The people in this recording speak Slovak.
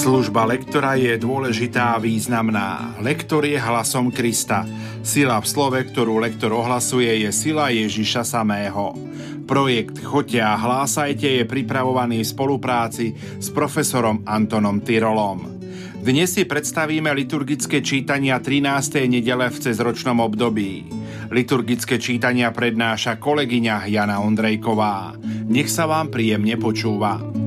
Služba lektora je dôležitá a významná. Lektor je hlasom Krista. Sila v slove, ktorú lektor ohlasuje, je sila Ježiša samého. Projekt Choďte a hlásajte je pripravovaný v spolupráci s profesorom Antonom Tyrolom. Dnes si predstavíme liturgické čítania 13. nedele v cezročnom období. Liturgické čítania prednáša kolegyňa Jana Ondrejková. Nech sa vám príjemne počúva.